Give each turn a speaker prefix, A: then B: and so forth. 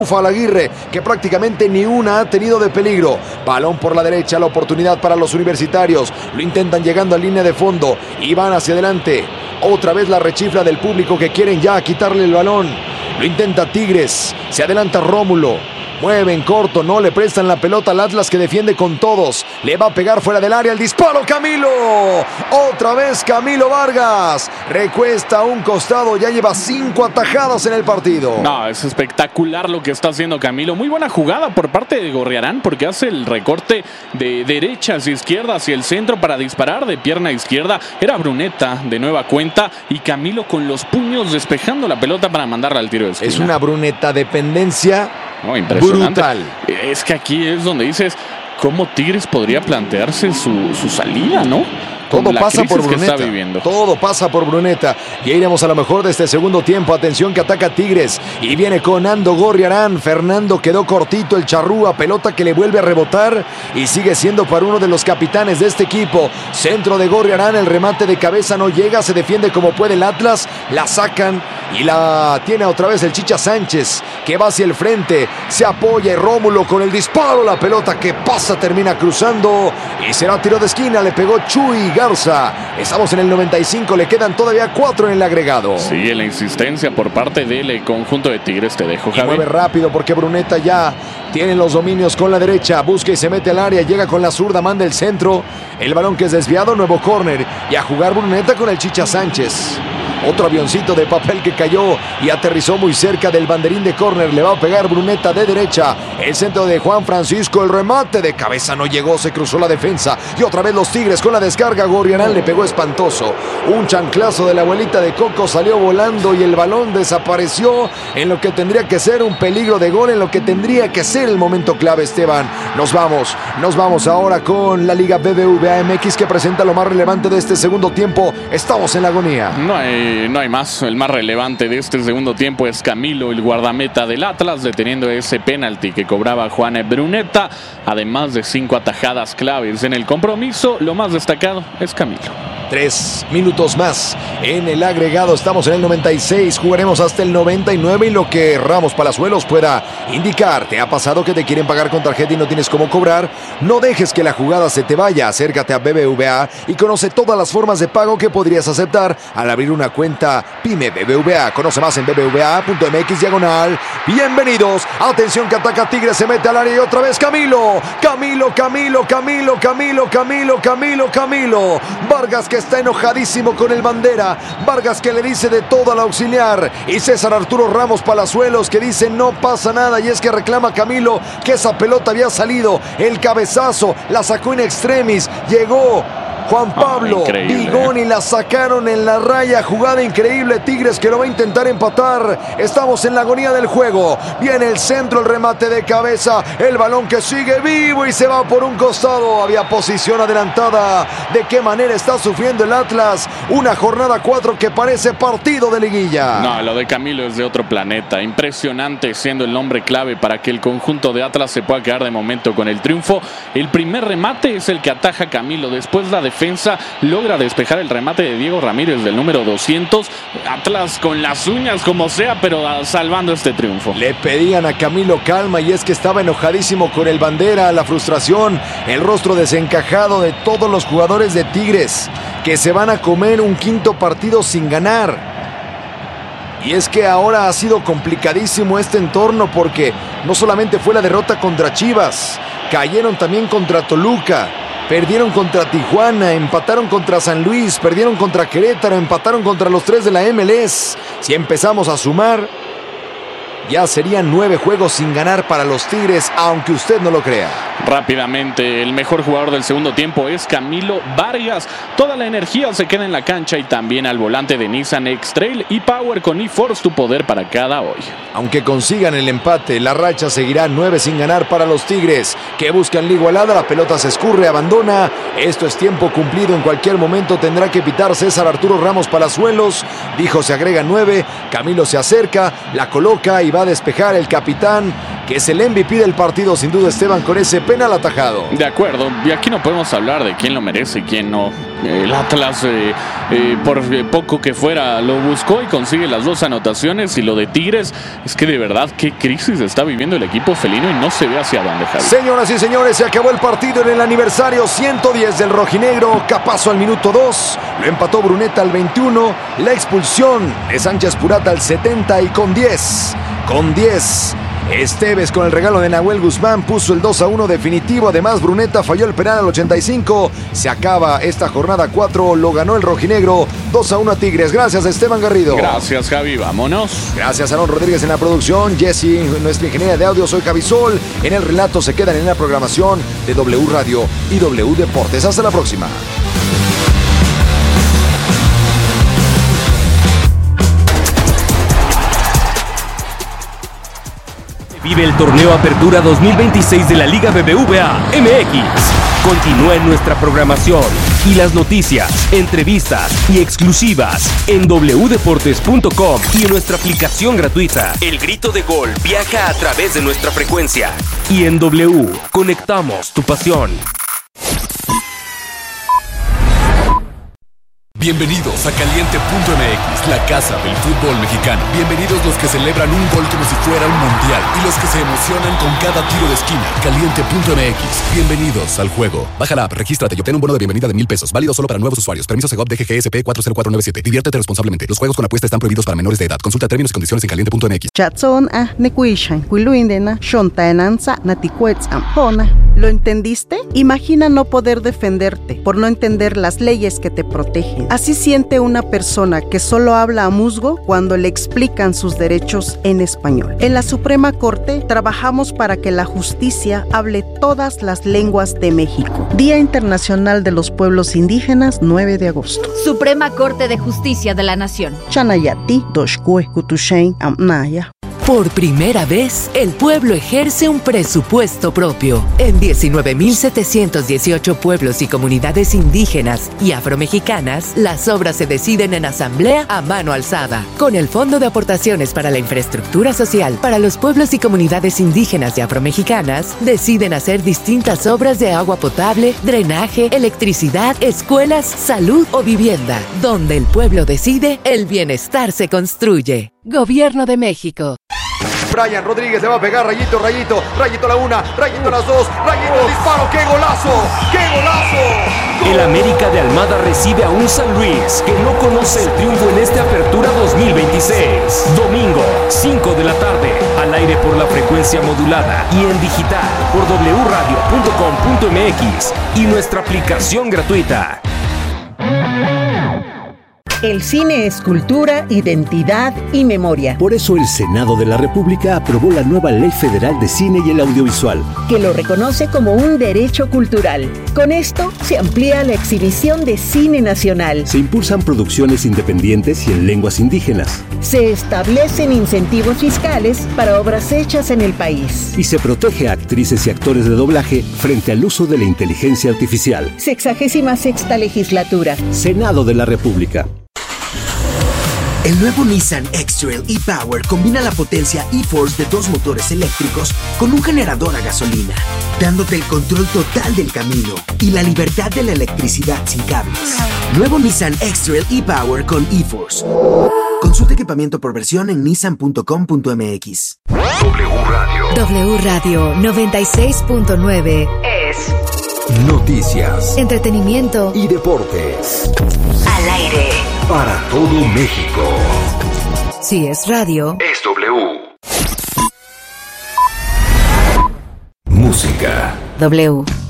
A: Aguirre, que prácticamente ni una ha tenido de peligro. Balón por la derecha, la oportunidad para los universitarios. Lo intentan llegando a línea de fondo y van hacia adelante. Otra vez la rechifla del público que quieren ya quitarle el balón. Lo intenta Tigres, se adelanta Rómulo. Mueve en corto, no le prestan la pelota al Atlas, que defiende con todos. Le va a pegar fuera del área el disparo, Camilo. Otra vez Camilo Vargas. Recuesta a un costado, ya lleva 5 atajadas en el partido.
B: No, es espectacular lo que está haciendo Camilo. Muy buena jugada por parte de Gorriarán, porque hace el recorte de derecha hacia izquierda, hacia el centro para disparar de pierna izquierda. Era Bruneta de nueva cuenta y Camilo con los puños despejando la pelota para mandarla al tiro de esquina.
A: Es una Bruneta dependencia.
B: No, impresionante.
A: Brutal.
B: Es que aquí es donde dices cómo Tigres podría plantearse su salida, ¿no?
A: Todo pasa por Bruneta.
B: Todo
A: pasa por Bruneta. Y ahí iremos a lo mejor de este segundo tiempo. Atención que ataca Tigres. Y viene con Ando Gorriarán. Fernando quedó cortito el charrúa. Pelota que le vuelve a rebotar. Y sigue siendo para uno de los capitanes de este equipo. Centro de Gorriarán. El remate de cabeza no llega. Se defiende como puede el Atlas. La sacan. Y la tiene otra vez el Chicha Sánchez, que va hacia el frente. Se apoya y Rómulo con el disparo. La pelota que pasa termina cruzando. Y será tiro de esquina. Le pegó Chuy Garza. Estamos en el 95, le quedan todavía 4 en el agregado.
B: Sí, la insistencia por parte del conjunto de Tigres. Te dejo, Javi.
A: Mueve rápido porque Bruneta ya tiene los dominios con la derecha. Busca y se mete al área. Llega con la zurda, manda el centro. El balón que es desviado, nuevo córner. Y a jugar Bruneta con el Chicha Sánchez. Otro avioncito de papel que cayó y aterrizó muy cerca del banderín de córner. Le va a pegar Bruneta de derecha. El centro de Juan Francisco. El remate de cabeza no llegó. Se cruzó la defensa. Y otra vez los Tigres con la descarga. Gorriarán le pegó espantoso. Un chanclazo de la abuelita de Coco salió volando y el balón desapareció en lo que tendría que ser un peligro de gol, en lo que tendría que ser el momento clave, Esteban. Nos vamos ahora con la Liga BBVA MX, que presenta lo más relevante de este segundo tiempo. Estamos en la agonía.
B: No hay más. El más relevante de este segundo tiempo es Camilo, el guardameta del Atlas, deteniendo ese penalti que cobraba Juan Bruneta. Además de 5 atajadas claves en el compromiso, lo más destacado es Camilo.
A: 3 minutos más en el agregado. Estamos en el 96. Jugaremos hasta el 99 y lo que Ramos Palazuelos pueda indicar. ¿Te ha pasado que te quieren pagar con tarjeta y no tienes cómo cobrar? No dejes que la jugada se te vaya. Acércate a BBVA y conoce todas las formas de pago que podrías aceptar al abrir una cuenta PYME BBVA. Conoce más en bbva.mx/. Bienvenidos. Atención que ataca Tigres. Se mete al área y otra vez Camilo. Camilo. Vargas, que está enojadísimo con el bandera. Vargas, que le dice de todo al auxiliar. Y César Arturo Ramos Palazuelos, que dice no pasa nada. Y es que reclama Camilo que esa pelota había salido. El cabezazo la sacó in extremis. Llegó Juan Pablo Vigón y la sacaron en la raya. Jugada increíble. Tigres que lo va a intentar empatar. Estamos en la agonía del juego. Viene el centro, el remate de cabeza. El balón que sigue vivo y se va por un costado. Había posición adelantada. ¿De qué manera está sufriendo el Atlas? Una jornada 4 que parece partido de liguilla.
B: No, lo de Camilo es de otro planeta. Impresionante, siendo el nombre clave para que el conjunto de Atlas se pueda quedar de momento con el triunfo. El primer remate es el que ataja Camilo. Después la defensa logra despejar el remate de Diego Ramírez del número 200. Atlas con las uñas como sea, pero salvando este triunfo.
A: Le pedían a Camilo calma y es que estaba enojadísimo con el bandera. La frustración, el rostro desencajado de todos los jugadores de Tigres, que se van a comer un quinto partido sin ganar. Y es que ahora ha sido complicadísimo este entorno, porque no solamente fue la derrota contra Chivas, cayeron también contra Toluca. Perdieron contra Tijuana, empataron contra San Luis, perdieron contra Querétaro, empataron contra los 3 de la MLS. Si empezamos a sumar, ya serían 9 juegos sin ganar para los Tigres, aunque usted no lo crea.
B: Rápidamente, el mejor jugador del segundo tiempo es Camilo Vargas. Toda la energía se queda en la cancha y también al volante de Nissan X-Trail y Power con eForce, tu poder para cada hoy.
A: Aunque consigan el empate, la racha seguirá 9 sin ganar para los Tigres, que buscan la igualada. La pelota se escurre, abandona. Esto es tiempo cumplido. En cualquier momento tendrá que pitar César Arturo Ramos Palazuelos. Dijo se agrega 9. Camilo se acerca, la coloca y va a despejar el capitán que es el MVP del partido, sin duda, Esteban, con ese penal atajado.
B: De acuerdo, y aquí no podemos hablar de quién lo merece y quién no. El Atlas, por poco que fuera, lo buscó y consigue las 2 anotaciones. Y lo de Tigres, es que de verdad, qué crisis está viviendo el equipo felino y no se ve hacia dónde, Javi.
A: Señoras y señores, se acabó el partido en el aniversario 110 del rojinegro. Capazo al minuto 2, lo empató Bruneta al 21, la expulsión de Sánchez Purata al 70 y con 10, Esteves con el regalo de Nahuel Guzmán puso el 2-1 definitivo. Además, Bruneta falló el penal al 85. Se acaba esta jornada 4. Lo ganó el rojinegro 2-1 a Tigres. Gracias, Esteban Garrido.
B: Gracias, Javi. Vámonos.
A: Gracias, Aaron Rodríguez en la producción. Jessy, nuestra ingeniera de audio. Soy Javi Sol. En el relato se quedan en la programación de W Radio y W Deportes. Hasta la próxima.
C: Vive el torneo Apertura 2026 de la Liga BBVA MX. Continúa en nuestra programación y las noticias, entrevistas y exclusivas en wdeportes.com y en nuestra aplicación gratuita. El grito de gol viaja a través de nuestra frecuencia. Y en W, conectamos tu pasión.
D: Bienvenidos a Caliente.mx, la casa del fútbol mexicano. Bienvenidos los que celebran un gol como si fuera un mundial y los que se emocionan con cada tiro de esquina. Caliente.mx, bienvenidos al juego. Baja la app, regístrate y obtén un bono de bienvenida de $1,000. Válido solo para nuevos usuarios. Permiso Segov DGGSP 40497. Diviértete responsablemente. Los juegos con apuesta están prohibidos para menores de edad. Consulta términos y condiciones en Caliente.mx.
E: ¿Lo entendiste? Imagina no poder defenderte por no entender las leyes que te protegen. Así siente una persona que solo habla a musgo cuando le explican sus derechos en español. En la Suprema Corte trabajamos para que la justicia hable todas las lenguas de México. Día Internacional de los Pueblos Indígenas, 9 de agosto.
F: Suprema Corte de Justicia de la Nación.
E: Chanayati, Doshkue, Kutushain, Amnaya.
G: Por primera vez, el pueblo ejerce un presupuesto propio. En 19.718 pueblos y comunidades indígenas y afromexicanas, las obras se deciden en asamblea a mano alzada. Con el Fondo de Aportaciones para la Infraestructura Social para los pueblos y comunidades indígenas y afromexicanas, deciden hacer distintas obras de agua potable, drenaje, electricidad, escuelas, salud o vivienda. Donde el pueblo decide, el bienestar se construye. Gobierno de México.
A: Brian Rodríguez le va a pegar, rayito, rayito la una, rayito las dos, rayito el disparo, ¡qué golazo! ¡Qué golazo!
C: El América de Almada recibe a un San Luis que no conoce el triunfo en esta Apertura 2026. Domingo, 5 de la tarde, al aire por la frecuencia modulada y en digital por wradio.com.mx y nuestra aplicación gratuita.
H: El cine es cultura, identidad y memoria.
I: Por eso el Senado de la República aprobó la nueva Ley Federal de Cine y el Audiovisual,
H: que lo reconoce como un derecho cultural. Con esto se amplía la exhibición de cine nacional.
I: Se impulsan producciones independientes y en lenguas indígenas.
H: Se establecen incentivos fiscales para obras hechas en el país.
I: Y se protege a actrices y actores de doblaje frente al uso de la inteligencia artificial.
H: 66ª legislatura.
I: Senado de la República.
J: El nuevo Nissan X-Trail e-Power combina la potencia e-Force de 2 motores eléctricos con un generador a gasolina, dándote el control total del camino y la libertad de la electricidad sin cables. Nuevo Nissan X-Trail e-Power con e-Force. Consulta equipamiento por versión en nissan.com.mx.
G: W Radio 96.9 es
K: noticias,
G: entretenimiento
K: y deportes.
G: Al aire.
K: Para todo México.
G: Si es radio,
K: es W. Música.
G: W.